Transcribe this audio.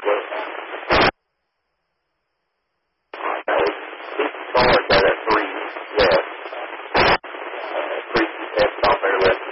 Well, keep the car got that 3 left. 3 left off there left.